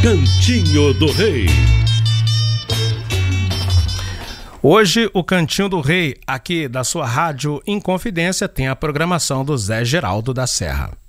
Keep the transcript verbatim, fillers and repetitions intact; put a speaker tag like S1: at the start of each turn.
S1: Cantinho do Rei.
S2: Hoje o Cantinho do Rei, aqui da sua rádio Inconfidência, tem a programação do Zé Geraldo da Serra.